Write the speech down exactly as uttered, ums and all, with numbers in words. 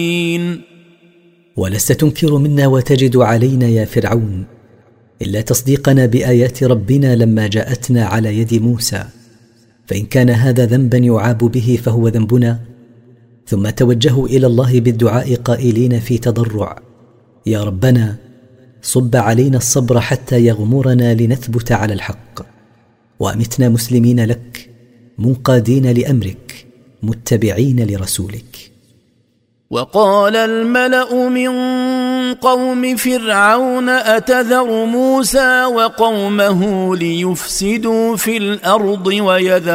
ولست تنكر منا وتجد علينا يا فرعون إلا تصديقنا بآيات ربنا لما جاءتنا على يد موسى، فإن كان هذا ذنبا يعاب به فهو ذنبنا. ثم توجهوا إلى الله بالدعاء قائلين في تضرع: يا ربنا صب علينا الصبر حتى يغمرنا لنثبت على الحق، وأمتنا مسلمين لك منقادين لأمرك متبعين لرسولك. وقال الملأ من قوم فرعون أتذر موسى وقومه ليفسدوا في الأرض ويذروا